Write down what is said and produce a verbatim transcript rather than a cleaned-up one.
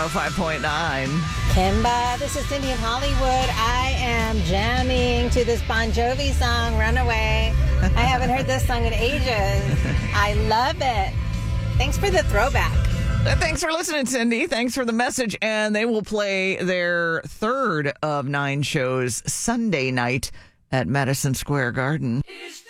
oh five point nine. Kimba, this is Cindy in Hollywood. I am jamming to this Bon Jovi song, Runaway. I haven't heard this song in ages. I love it. Thanks for the throwback. Thanks for listening, Cindy. Thanks for the message. And they will play their third of nine shows Sunday night at Madison Square Garden.